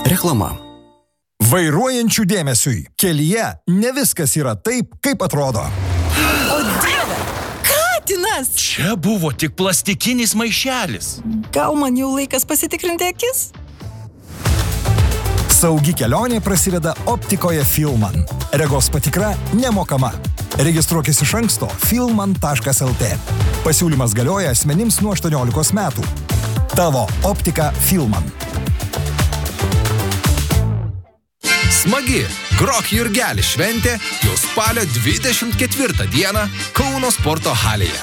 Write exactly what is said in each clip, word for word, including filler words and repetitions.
Reklama. Vairuojančių dėmesiui. Kelyje ne viskas yra taip, kaip atrodo. O Dieve, katinas! Čia buvo tik plastikinis maišelis. Gal man jau laikas pasitikrinti akis? Saugi kelionė prasideda optikoje Filman. Regos patikra nemokama. Registruokis iš anksto filman taškas el te. Pasiūlymas galioja asmenims nuo aštuoniolikos metų. Tavo optika Filman. Smagi Grok Jurgelis šventė jau spalio dvidešimt ketvirtą dieną Kauno sporto halėje.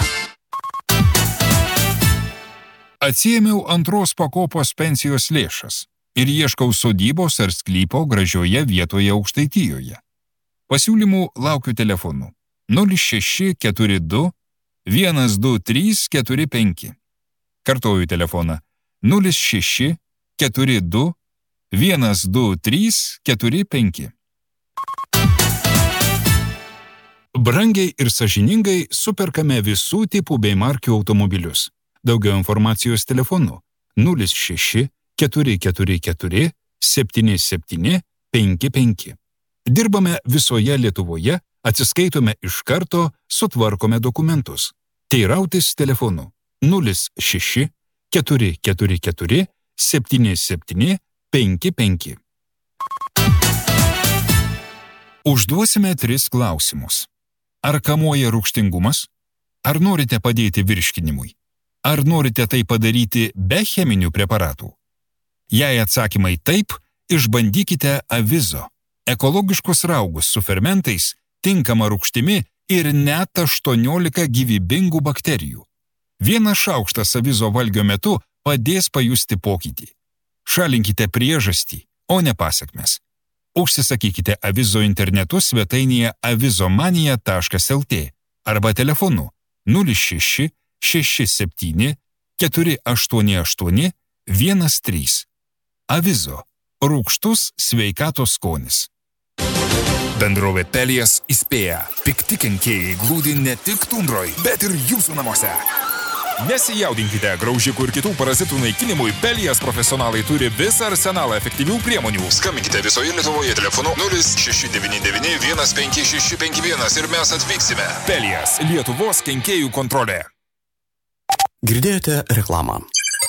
Atsiėmiau antros pakopos pensijos lėšas ir ieškau sodybos ar sklypo gražioje vietoje Aukštaitijoje. Pasiūlymų laukiu telefonu nulis šeši keturi du vienas du trys keturi penki. Kartoju telefoną nulis šeši keturi du vienas du trys keturi penki. Brangiai ir sąžiningai superkame visų tipų bei markių automobilius. Daugiau informacijos telefonu nulis šeši keturi keturi keturi septyni septyni penki penki. Dirbame visoje Lietuvoje, atsiskaitome iš karto, sutvarkome dokumentus. Teirautis telefonu nulis šeši keturi keturi keturi septyni septyni penki penki. Užduosime tris klausimus. Ar kamuoja rūgštingumas? Ar norite padėti virškinimui? Ar norite tai padaryti be cheminių preparatų? Jei atsakymai taip, išbandykite Avizo. Ekologiškus raugus su fermentais, tinkama rūgštimi ir net aštuoniolika gyvybingų bakterijų. Vienas šaukštas Avizo valgio metu padės pajusti pokytį. Šalinkite priežastį, o ne pasekmes. Užsisakykite Avizo internetu svetainėje avizomanija taškas el te arba telefonu nulis šeši šeši septyni keturi aštuoni aštuoni vienas trys. Avizo. Rūgštus sveikatos skonis. Bendrovė Pelijas įspėja. Pikti kenkėjai glūdi ne tik tundroj, bet ir jūsų namuose. Nesijaudinkite, graužikų ir kitų parazitų naikinimui Pelijas profesionalai turi visą arsenalą efektyvių priemonių. Skambinkite visoje Lietuvoje telefonu nulis šeši devyni devyni vienas penki šeši penki vienas ir mes atvyksime. Pelijas – Lietuvos kenkėjų kontrolė. Girdėjote reklamą.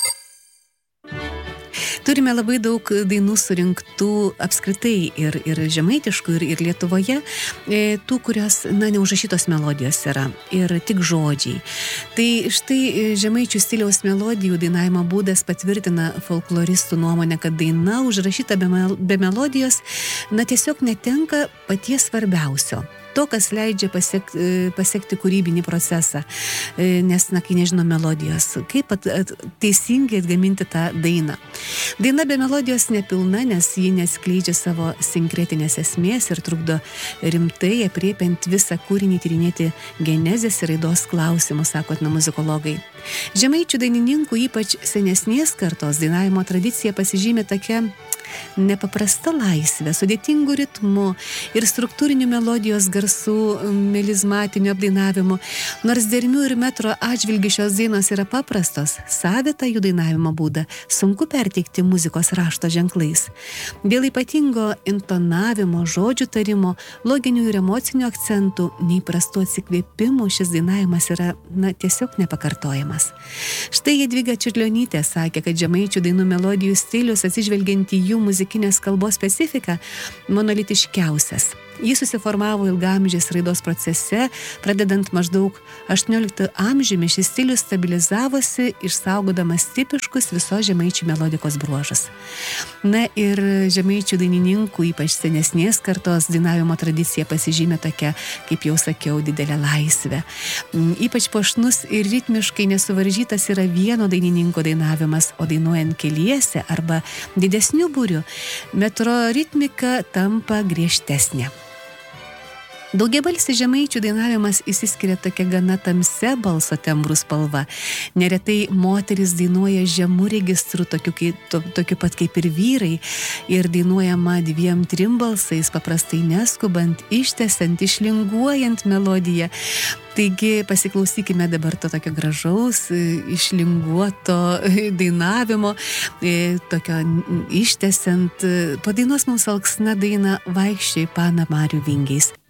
Turime labai daug dainų surinktų apskritai ir, ir žemaitiškų, ir, ir Lietuvoje, e, tų, kurios, na, neužrašytos melodijos yra, ir tik žodžiai. Tai štai žemaičių stiliaus melodijų dainavimo būdas patvirtina folkloristų nuomonę, kad daina užrašyta be, mel, be melodijos, na, tiesiog netenka paties svarbiausio. To, kas leidžia pasiekti, pasiekti kūrybinį procesą, nes, na, kai nežino melodijos, kaip at, at, teisingai atgaminti tą dainą. Daina be melodijos nepilna, nes ji neskleidžia savo sinkretinės esmės ir trukdo rimtai apriepiant visą kūrinį tyrinėti genezės ir raidos klausimus, sako etnomuzikologai. Žemaičių dainininkų, ypač senesnės kartos dainavimo tradicija pasižymė tokia nepaprasta laisvė, sudėtingų ritmų ir struktūrinių melodijos garsų, melizmatinių apdainavimų. Nors dermių ir metro atžvilgiu šios dainos yra paprastos, savitą jų dainavimo būdą sunku perteikti muzikos rašto ženklais. Dėl ypatingo intonavimo, žodžių tarimo, loginių ir emocinių akcentų, neįprastų atsikvėpimų šis dainavimas yra, na, tiesiog nepakartojamas. Štai Jadvyga Čiurlionytė sakė, kad žemaičių dainų melodijų stilius atsižvelgiant į jų muzikinės kalbos specifiką monolitiškiausias. Jis susiformavo ilgaamžės raidos procese, pradedant maždaug aštuonioliktu amžiumi šis stilius stabilizavosi, išsaugodamas tipiškus visos žemaičių melodikos bruožus. Na ir žemaičių dainininkų, ypač senesnės kartos dainavimo tradicija pasižymė tokia, kaip jau sakiau, didelė laisvė. Ypač puošnus ir ritmiškai nesuvaržytas yra vieno dainininko dainavimas, o dainuojant keliese arba didesnių būrių, metro ritmika tampa griežtesnė. Daugiabalsis žemaičių dainavimas įsiskiria tokia gana tamsia balso tembrų spalva. Neretai moteris dainuoja žemų registrų, tokiu, kaip, to, tokiu pat kaip ir vyrai, ir dainuojama dviem trim balsais, paprastai neskubant, ištęsiant, išlinguojant melodiją. Taigi pasiklausykime dabar to tokio gražaus, išlinguoto dainavimo, tokio ištęsiant. Po dainos mums Alksna daina Vaikščiai pana Marių vingiais.